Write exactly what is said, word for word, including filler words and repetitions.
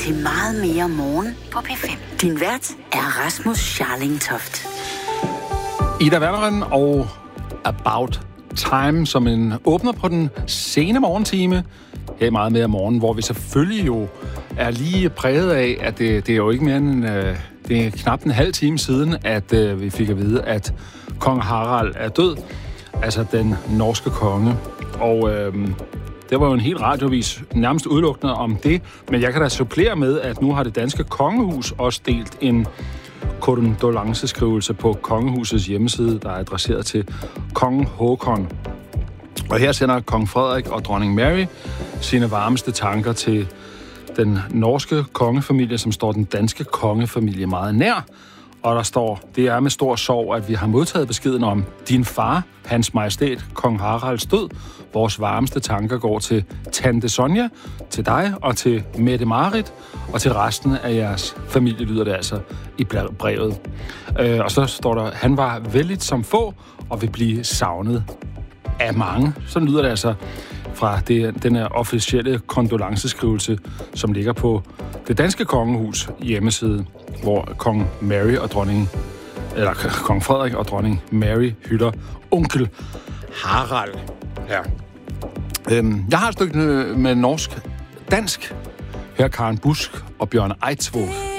til Meget mere morgen på P fem. Din vært er Rasmus Scharling Toft. Ida Werneren og About Time som en åbner på den sene morgentime. Her i Meget mere morgen, hvor vi selvfølgelig jo er lige præget af, at det, det er jo ikke mere end øh, det er knap en halv time siden, at øh, vi fik at vide, at kong Harald er død. Altså den norske konge. Og øh, det var jo en hel radiovis nærmest udelukkende om det. Men jeg kan da supplere med, at nu har det danske kongehus også delt en kondolenceskrivelse på kongehusets hjemmeside, der er adresseret til kong Håkon. Og her sender kong Frederik og dronning Mary sine varmeste tanker til den norske kongefamilie, som står den danske kongefamilie meget nær. Og der står, det er med stor sorg, at vi har modtaget beskeden om din far, hans majestæt, kong Haralds død. Vores varmeste tanker går til tante Sonja, til dig og til Mette Marit, og til resten af jeres familie, lyder det altså i brevet. Øh, og så står der, han var vældigt som få, og vil blive savnet af mange. Sådan lyder det altså fra det, den her officielle kondolenceskrivelse, som ligger på det danske kongehus hjemmeside, hvor kong Mary og dronning, eller kong Frederik og dronning Mary hylder onkel Harald. Ja. Øhm, jeg har et stykke med norsk dansk. Her Karen Busk og Bjørn Eidsvåg.